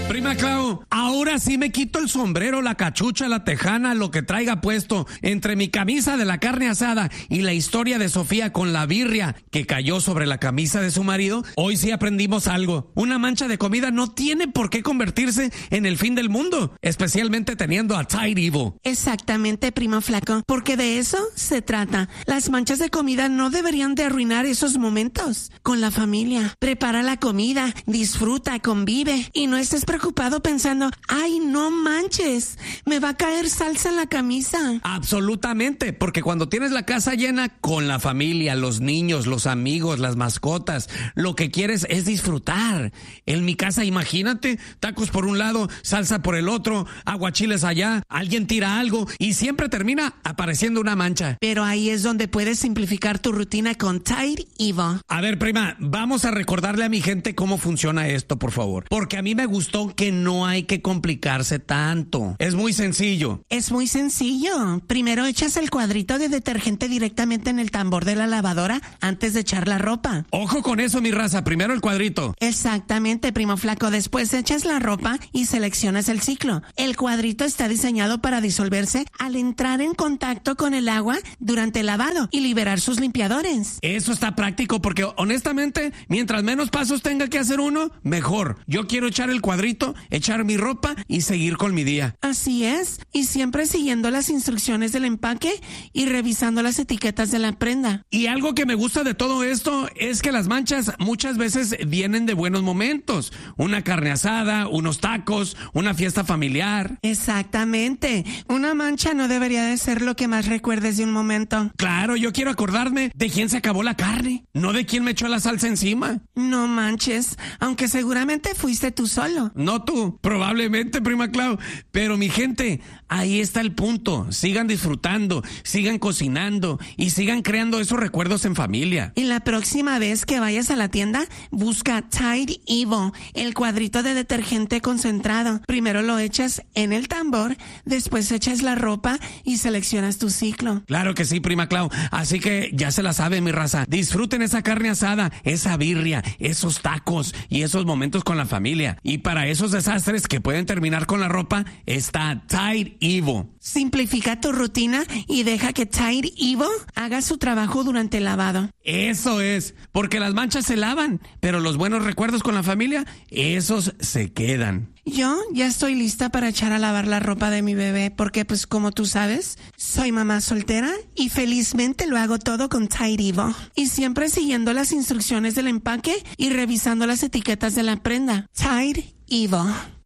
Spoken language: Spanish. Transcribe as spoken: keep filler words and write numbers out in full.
Prima Clau, ahora sí me quito el sombrero, la cachucha, la tejana, lo que traiga puesto. Entre mi camisa de la carne asada y la historia de Sofía con la birria que cayó sobre la camisa de su marido, hoy sí aprendimos algo. Una mancha de comida no tiene por qué convertirse en el fin del mundo, especialmente teniendo a Tide Evil. Exactamente, primo flaco, porque de eso se trata. Las manchas de comida no deberían de arruinar esos momentos con la familia. Prepara la comida, disfruta, convive y no estés preocupado pensando, ay, no manches, me va a caer salsa en la camisa. Absolutamente, porque cuando tienes la casa llena con la familia, los niños, los amigos, las mascotas, lo que quieres es disfrutar. En mi casa, imagínate, tacos por un lado, salsa por el otro, aguachiles allá, alguien tira algo y siempre termina apareciendo una mancha. Pero ahí es donde puedes simplificar tu rutina con Tide Evil. A ver, prima, vamos a recordarle a mi gente cómo funciona esto, por favor, porque a mí me gustó que no hay que complicarse tanto. Es muy sencillo. Es muy sencillo. Primero echas el cuadrito de detergente directamente en el tambor de la lavadora antes de echar la ropa. Ojo con eso, mi raza. Primero el cuadrito. Exactamente, primo flaco. Después echas la ropa y seleccionas el ciclo. El cuadrito está diseñado para disolverse al entrar en contacto con el agua durante el lavado y liberar sus limpiadores. Eso está práctico porque, honestamente, mientras menos pasos tenga que hacer uno, mejor. Yo quiero echar el cuadrito, echar mi ropa y seguir con mi día. Así es, y siempre siguiendo las instrucciones del empaque y revisando las etiquetas de la prenda. Y algo que me gusta de todo esto es que las manchas muchas veces vienen de buenos momentos. Una carne asada, unos tacos, una fiesta familiar. Exactamente. Una mancha no debería de ser lo que más recuerdes de un momento. Claro, yo quiero acordarme de quién se acabó la carne, no de quién me echó la salsa encima. No manches, aunque seguramente fuiste tú solo. No tú, probablemente, prima Clau. Pero mi gente, ahí está el punto. Sigan disfrutando, sigan cocinando y sigan creando esos recuerdos en familia. Y la próxima vez que vayas a la tienda, busca Tide Evil, el cuadrito de detergente concentrado. Primero lo echas en el tambor, después echas la ropa y seleccionas tu ciclo. Claro que sí, prima Clau. Así que ya se la sabe, mi raza. Disfruten esa carne asada, esa birria, esos tacos y esos momentos con la familia. Y para esos desastres que pueden terminar con la ropa, está Tide Evil. Simplifica tu rutina y deja que Tide Evil haga su trabajo durante el lavado. Eso es, porque las manchas se lavan, pero los buenos recuerdos con la familia, esos se quedan. Yo ya estoy lista para echar a lavar la ropa de mi bebé porque, pues, como tú sabes, soy mamá soltera y felizmente lo hago todo con Tide Evil. Y siempre siguiendo las instrucciones del empaque y revisando las etiquetas de la prenda. Tide Evil.